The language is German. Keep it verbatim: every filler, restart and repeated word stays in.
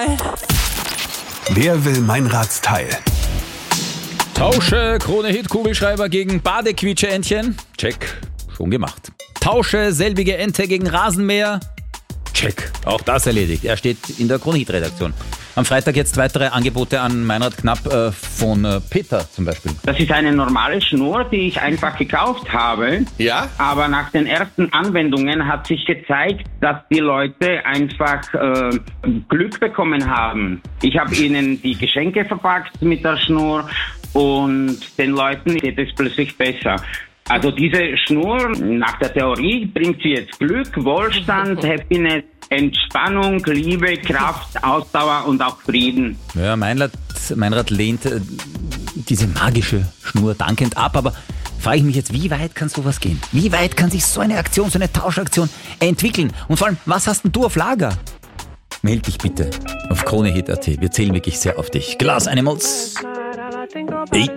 Wer will Meinradsteil? Tausche Krone-Hit-Kugelschreiber gegen Badequietsche-Entchen. Check, schon gemacht. Tausche selbige Ente gegen Rasenmäher. Check, auch das erledigt. Er steht in der Krone-Hit-Redaktion. Am Freitag jetzt weitere Angebote an Meinrad Knapp äh, von äh, Peter zum Beispiel. Das ist eine normale Schnur, die ich einfach gekauft habe. Ja? Aber nach den ersten Anwendungen hat sich gezeigt, dass die Leute einfach äh, Glück bekommen haben. Ich habe ihnen die Geschenke verpackt mit der Schnur und den Leuten geht es plötzlich besser. Also diese Schnur, nach der Theorie, bringt sie jetzt Glück, Wohlstand, Happiness, Entspannung, Liebe, Kraft, Ausdauer und auch Frieden. Ja, Meinrad, Meinrad lehnt äh, diese magische Schnur dankend ab, aber frage ich mich jetzt, wie weit kann sowas gehen? Wie weit kann sich so eine Aktion, so eine Tauschaktion entwickeln? Und vor allem, was hast denn du auf Lager? Meld dich bitte auf Kronehit punkt at. Wir zählen wirklich sehr auf dich. Glas Animals. Hey.